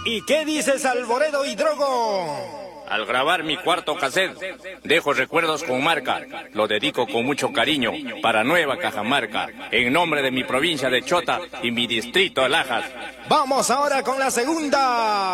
¿Y qué dices, Alboredo y Drogo? Al grabar mi cuarto cassette, dejo recuerdos con marca. Lo dedico con mucho cariño para Nueva Cajamarca, en nombre de mi provincia de Chota y mi distrito Lajas. Vamos ahora con la segunda.